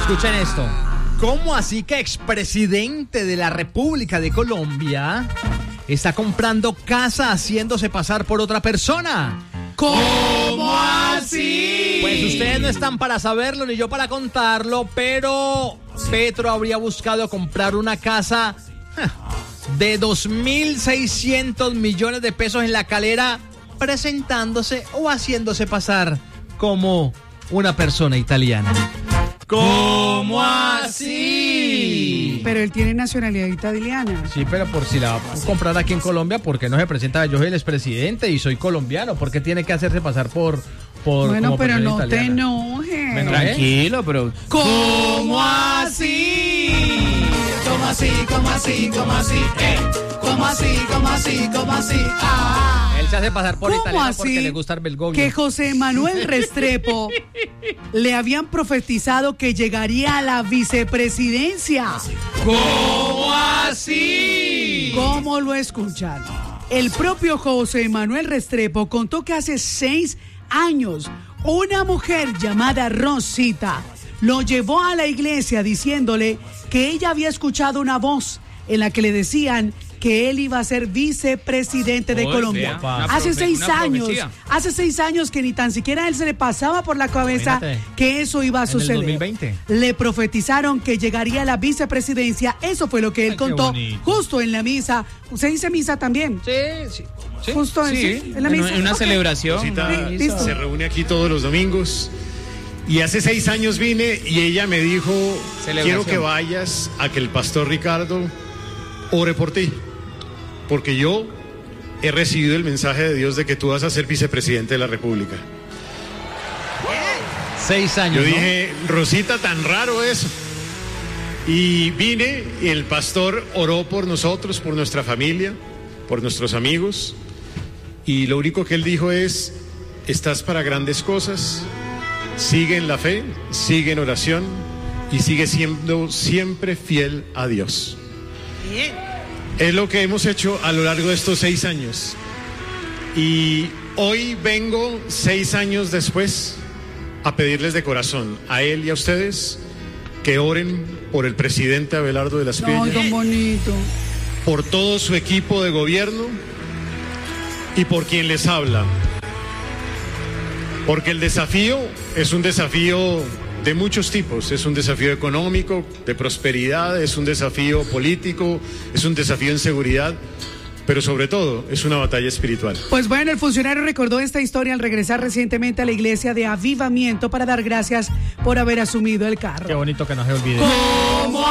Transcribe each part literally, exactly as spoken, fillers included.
Escuchen esto. ¿Cómo así que expresidente de la República de Colombia está comprando casa haciéndose pasar por otra persona? ¿Cómo así? Pues ustedes no están para saberlo ni yo para contarlo, pero Petro habría buscado comprar una casa de dos mil seiscientos millones de pesos en La Calera, presentándose o haciéndose pasar como una persona italiana. ¿Cómo así? Pero él tiene nacionalidad italiana. Sí, pero por si la va a comprar aquí en Colombia, ¿por qué no se presenta? Yo soy el expresidente y soy colombiano. ¿Por qué tiene que hacerse pasar por por Bueno, como pero no italiana? te enojes. Bueno, Tranquilo, pero... ¿Cómo así? ¿Cómo así? ¿Cómo así? ¿Cómo así? Eh. ¿Cómo así? ¿Cómo así? ¿Cómo así? Ah. Él se hace pasar por ¿Cómo italiano así porque le gusta el Bergoglio. que José Manuel Restrepo le habían profetizado que llegaría a la vicepresidencia? ¿Cómo así? ¿Cómo lo escuchan? El propio José Manuel Restrepo contó que hace seis años una mujer llamada Rosita lo llevó a la iglesia diciéndole que ella había escuchado una voz en la que le decían que él iba a ser vicepresidente de Oy, Colombia. vea, Hace profe- seis una años, profecía. hace seis años que ni tan siquiera a él se le pasaba por la cabeza Imagínate. que eso iba a En el suceder. dos mil veinte. Le profetizaron que llegaría a la vicepresidencia. Eso fue lo que él Ay, qué contó bonito. justo en la misa. ¿Se dice misa también? Sí, sí. sí. Justo en, Sí, sí, en la en misa. una- en una Ok. celebración. Rosita Sí, listo. se reúne aquí todos los domingos. Y hace seis años vine y ella me dijo, Celebración. quiero que vayas a que el pastor Ricardo ore por ti. Porque yo he recibido el mensaje de Dios de que tú vas a ser vicepresidente de la República. Seis años, Yo ¿no? dije, Rosita, tan raro eso. Y vine y el pastor oró por nosotros, por nuestra familia, por nuestros amigos. Y lo único que él dijo es, estás para grandes cosas, sigue en la fe, sigue en oración y sigue siendo siempre fiel a Dios. Es lo que hemos hecho a lo largo de estos seis años. Y hoy vengo, seis años después, a pedirles de corazón a él y a ustedes que oren por el presidente Abelardo de la Espriella, Ay, tan bonito. por todo su equipo de gobierno y por quien les habla. Porque el desafío es un desafío de muchos tipos. Es un desafío económico, de prosperidad, es un desafío político, es un desafío en seguridad, pero sobre todo es una batalla espiritual. Pues bueno, el funcionario recordó esta historia al regresar recientemente a la iglesia de Avivamiento para dar gracias por haber asumido el cargo. Qué bonito que no se olvide. ¿Cómo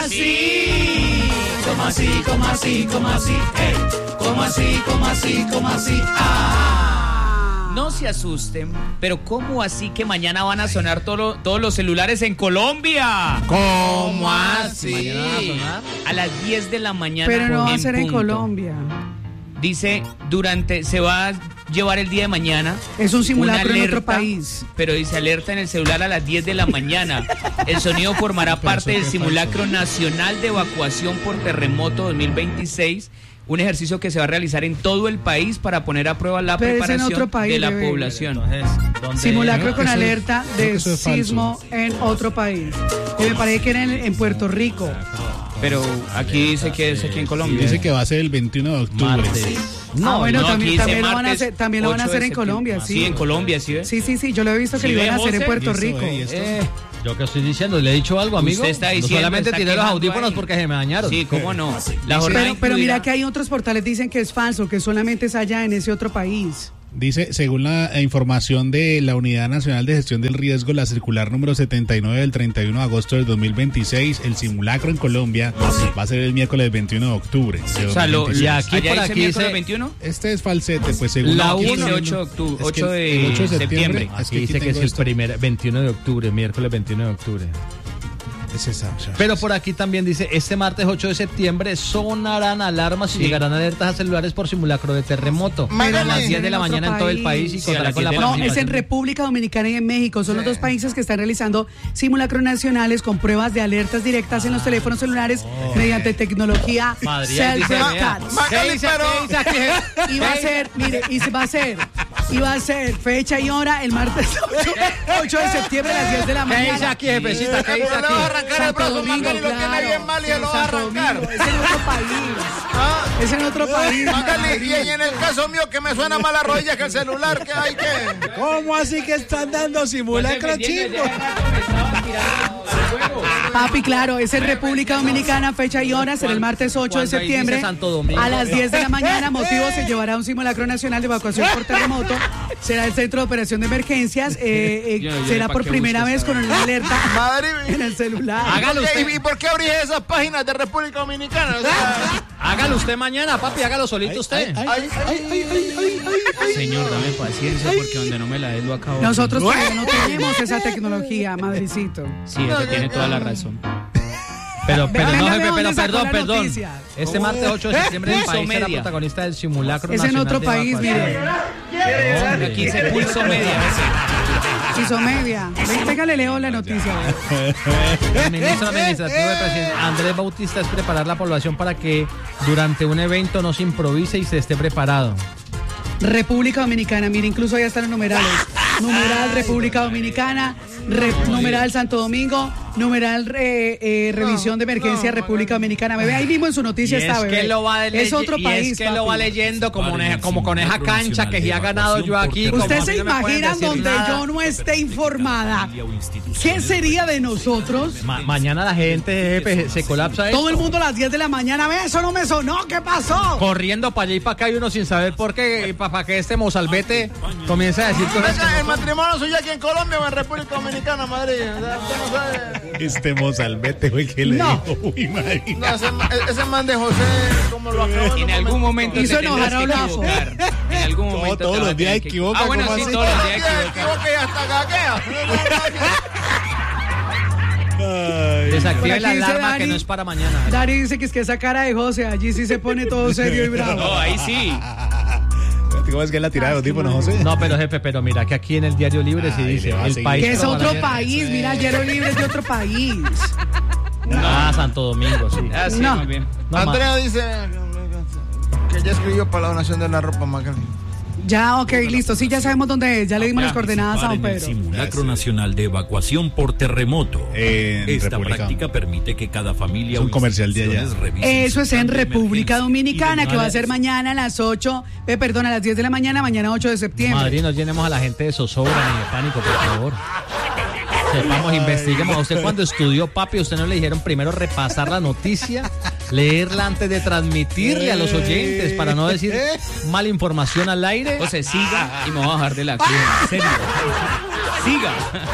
así? ¿Cómo así? ¿Cómo así? ¿Cómo así? Eh. ¿Cómo así? ¿Cómo así? ¿Cómo así? Ah. No se asusten, pero ¿cómo así que mañana van a sonar todo- todos los celulares en Colombia? ¿Cómo así? Mañana va a sonar. A las diez de la mañana. Pero no va a ser en punto. Colombia. Dice, durante, se va a llevar el día de mañana. Es un simulacro una en otro alerta, país. Pero dice alerta en el celular a las diez de la mañana. El sonido formará parte del simulacro nacional de evacuación por terremoto dos mil veintiséis. Un ejercicio que se va a realizar en todo el país para poner a prueba la Pero es en preparación otro país, de la bebé. población. Entonces, ¿dónde- Simulacro con eso es- alerta creo de que eso es falso. sismo en otro país. Y me parece que era en, en Puerto Rico. Pero aquí dice que es aquí en Colombia. Dice que va a ser el veintiuno de octubre. Martes. No, bueno, No, también, aquí también dice lo van a martes hacer, también lo van a ocho de hacer en septiembre. Colombia, sí. Sí, en Colombia, ¿sí ves? Sí, sí, sí, yo lo he visto que ¿Sí lo iban ve, a hacer en José? Puerto Eso, Rico. eh, y esto- Eh, yo que estoy diciendo, le he dicho algo, amigo. Usted está diciendo, No solamente está tiré los quemando audífonos ahí. porque se me dañaron. Sí, cómo no. La jornada Pero, pero mira incluirá- que hay otros portales que dicen que es falso, que solamente es allá en ese otro país. Dice, según la eh, información de la Unidad Nacional de Gestión del Riesgo, la circular número setenta y nueve del treinta y uno de agosto del dos mil veintiséis, el simulacro en Colombia va a ser el miércoles veintiuno de octubre. de O sea, lo, dos mil veintiséis. y aquí allá por dice aquí miércoles dice- veintiuno. Este es falsete, pues según La aquí uno- estoy dice viendo- ocho de octubre, es que ocho de el ocho de septiembre. septiembre. Es Aquí que aquí dice que tengo es el esto. primer veintiuno de octubre, miércoles veintiuno de octubre. Es esa, o sea, Pero por aquí también dice, este martes ocho de septiembre sonarán alarmas y Sí. llegarán alertas a celulares por simulacro de terremoto. Pero a las en diez de la otro mañana en todo el país y país. Sí, a contará las con la diez de la No, es en participación. República Dominicana y en México. Son los dos países que están realizando simulacros nacionales con pruebas de alertas directas en los teléfonos celulares mediante tecnología Madrid, dice, vea. self-broadcast. ¿Qué dice? ¿Qué dice aquí? Y va a ser, mire, y se va a ser Iba a ser fecha y hora el martes ocho de septiembre a las diez de la ¿Qué mañana. dice aquí, jefecita? ¿Qué dice Le va a aquí? arrancar el brazo a Magali, lo tiene bien mal y se lo va a Santo arrancar. Domingo, es en otro país. Ah, Es en otro país. Magali, y en el caso mío que me suena más la rodilla que el celular, que hay que... ¿Cómo así que están dando simulacro chimbo? Papi, claro, es en República Dominicana, fecha y hora, será el martes ocho de Cuando ahí septiembre dice Santo Domingo. a las diez de la mañana. Motivo, se llevará un simulacro nacional de evacuación por terremoto. Será el centro de operación de emergencias. eh, eh, Yo no sé será pa' por qué primera busco vez esta con una alerta Madre en el celular. Hágalo ¿Y por qué- usted. ¿Y por qué abrís esas páginas de República Dominicana? O sea, Hágalo usted mañana, papi, hágalo solito usted. ay, ay, ay, ay, ay, ay. Señor, dame paciencia porque donde no me la des lo acabo. Nosotros todavía no tenemos esa tecnología, madricito. Sí, eso tiene toda la razón. Pero, pero Venga, no, ¿de jefe, dónde pero sacó perdón, la perdón. noticia? Este martes ocho de septiembre el Pulso país será Media. protagonista del simulacro Es en nacional otro de país, evacuación. mire. Aquí dice Pulso Media. Hizo media. Ven, venga, le leo la noticia. El ministro administrativo del presidente Andrés Bautista es preparar la población para que durante un evento no se improvise y se esté preparado. República Dominicana, mire, incluso ya están los numerales. Numeral República Dominicana, re- numeral Santo Domingo, numeral eh, eh, revisión de emergencia República Dominicana. Bebé, ahí mismo en su noticia Y está, es bebé. que lo va es leye- otro y país, es que lo va papi. leyendo como, ne- como con esa cancha que ya ha ganado yo aquí. como ¿Usted a mí se no me pueden imagina decir donde nada. yo no esté informada? ¿Qué sería de nosotros? Ma- mañana la gente, jefe, se colapsa esto. Todo el mundo a las diez de la mañana, ve, eso no me sonó, ¿qué pasó? Corriendo para allá y para acá y uno sin saber por qué, para que este mozalbete comience a decir cosas que Venga, no ¿el son. matrimonio suyo aquí en Colombia o en República Dominicana, Madrid? O sea, usted no sabe. Este mozalbete, güey, que le No. dijo. Uy, madre. No, ese, ese man de José, como lo acabo de En algún momento Hizo te enojar tendrás a que Olafo. equivocar. En algún No, momento todos te vas los a días tener que equivoca, Ah, bueno, ¿cómo sí, así? todos los días equivocar. equivoca. Equivoque y hasta gaguea. Ay. Desactive Por la aquí dice alarma que Dani. no es para mañana. Dari dice que es que esa cara de José, allí sí se pone todo serio y bravo. No, ahí sí. ¿Cómo es que es la tirada de audífonos, José? No, pero jefe, pero mira que aquí en el Diario Libre sí Ay, dice le va a el seguir. país Que es como otro la- país, mira, Yero Libre es de otro país. Ah, Santo Domingo, sí. Ah, sí, No. muy bien. No, ma- Andrea dice que ya escribió para la donación de la ropa, Magali. Ya, ok, listo, sí, ya sabemos dónde es, ya le dimos las coordenadas a don Participar en el Pedro. Simulacro Nacional de Evacuación por Terremoto. En Esta República práctica permite que cada familia Es un o comercial de allá. instituciones revisen Eso su es en plan de República emergencia Dominicana, y que va a de- ser mañana a las ocho, eh, perdón, a las diez de la mañana, mañana ocho de septiembre. Madrid, no llenemos a la gente de zozobra ni de pánico, por favor. Sepamos, investiguemos. A usted cuando estudió, papi, usted no le dijeron primero repasar la noticia, leerla antes de transmitirle a los oyentes para no decir mala información al aire. José, siga y me voy a bajar de la cruz. En serio. Siga.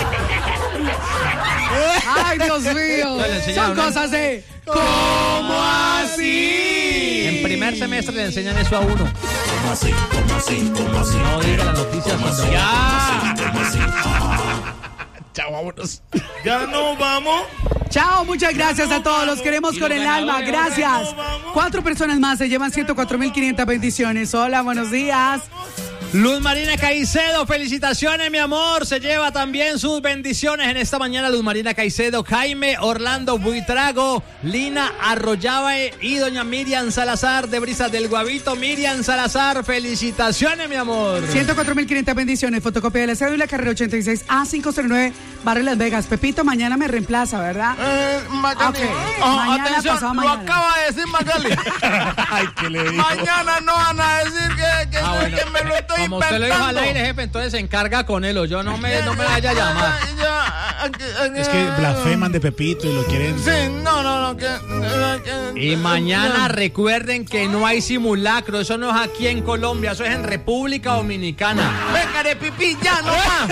Ay, Dios mío, Le enseñaron, son ¿no? cosas de... ¿Cómo así? En primer semestre le enseñan eso a uno. ¿Cómo así? ¿Cómo así? ¿Cómo así? No diga la noticia cuando Ya. ¿Cómo así? Chao, vámonos. Ya nos vamos. Chao, muchas gracias a todos, los queremos Y con los el alma, ganadores, gracias. Cuatro personas más se llevan ciento cuatro mil quinientas bendiciones. Hola, buenos días. Luz Marina Caicedo, felicitaciones, mi amor. Se lleva también sus bendiciones en esta mañana. Luz Marina Caicedo, Jaime Orlando Buitrago, Lina Arroyave y doña Miriam Salazar de Brisas del Guavito. Miriam Salazar, felicitaciones, mi amor. ciento cuatro mil quinientas bendiciones. Fotocopia de la cédula, carrera ochenta y seis A quinientos nueve, Barrio Las Vegas. Pepito, mañana me reemplaza, ¿verdad? Eh, Magali. Ok. Oh, Mañana, atención, pasado lo mañana. acaba de decir Magali. Ay, ¿qué le dijo? Mañana no van a decir que, que, Ah, bueno. que me lo estoy Como usted lo dijo al inventando. aire, jefe, entonces se encarga con él o yo no me, no me vaya a llamar. Ya, ya, aquí- aquí- Es que blasfeman de Pepito y lo quieren. Sí, no, no, no. Que, que- Y mañana ya. recuerden que no hay simulacro, eso no es aquí en Colombia, eso es en República Dominicana. Venga de pipí, ya, no más.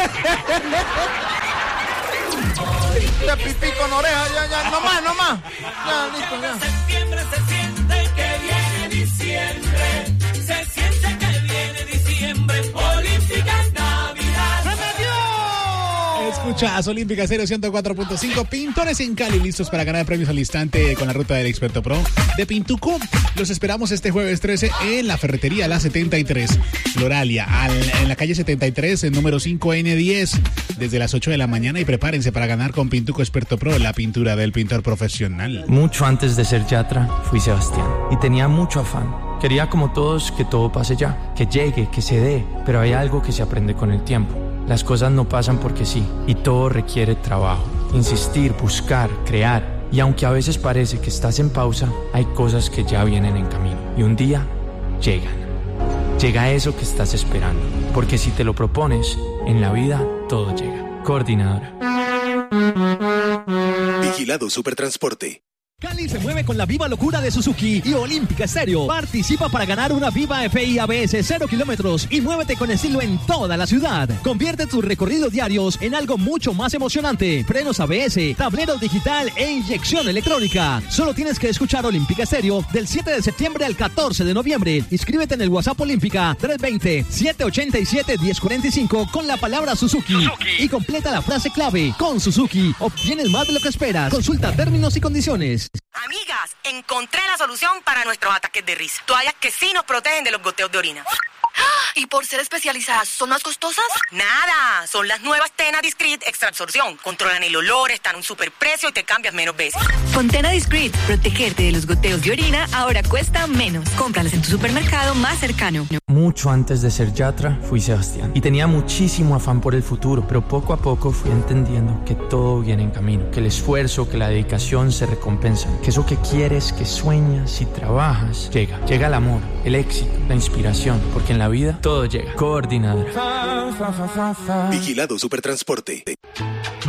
De pipí con oreja, ya, ya, no más, no más. Ya, listo, ya. Septiembre se siente que viene diciembre, se siente que viene diciembre, Olímpicas Navidad. Escuchas Olímpica Cero ciento cuatro punto cinco, Pintores en Cali, listos para ganar premios al instante con la ruta del Experto Pro de Pintuco. Los esperamos este jueves trece en la ferretería La setenta y tres, Floralia, al- en la calle setenta y tres, en número cinco ene diez, desde las ocho de la mañana, y prepárense para ganar con Pintuco Experto Pro, la pintura del pintor profesional. Mucho antes de ser Yatra, fui Sebastián y tenía mucho afán. Quería como todos que todo pase ya, que llegue, que se dé, pero hay algo que se aprende con el tiempo. Las cosas no pasan porque sí, y todo requiere trabajo, insistir, buscar, crear. Y aunque a veces parece que estás en pausa, hay cosas que ya vienen en camino. Y un día llegan. Llega eso que estás esperando. Porque si te lo propones, en la vida todo llega. Coordinadora. Vigilado Supertransporte. Cali se mueve con la viva locura de Suzuki y Olímpica Estéreo. Participa para ganar una Viva F I A B S cero kilómetros y muévete con estilo en toda la ciudad. Convierte tus recorridos diarios en algo mucho más emocionante. Frenos A B S, tablero digital e inyección electrónica. Solo tienes que escuchar Olímpica Estéreo del siete de septiembre al catorce de noviembre. Inscríbete en el WhatsApp Olímpica tres dos cero, siete ocho siete, uno cero cuatro cinco con la palabra Suzuki. Suzuki y completa la frase clave. Con Suzuki obtienes más de lo que esperas. Consulta términos y condiciones. Amigas, encontré la solución para nuestros ataques de risa. Toallas que sí nos protegen de los goteos de orina. ¿Y por ser especializadas, son más costosas? Nada, son las nuevas Tena Discreet Extra Absorción. Controlan el olor, están a un superprecio y te cambias menos veces. Con Tena Discreet, protegerte de los goteos de orina ahora cuesta menos. Cómpralas en tu supermercado más cercano. Mucho antes de ser Yatra, fui Sebastián. Y tenía muchísimo afán por el futuro, pero poco a poco fui entendiendo que todo viene en camino. Que el esfuerzo, que la dedicación se recompensan. Que eso que quieres, que sueñas y trabajas, llega. Llega el amor, el éxito, la inspiración. Porque en la vida todo llega. Coordinadora. Vigilado Supertransporte.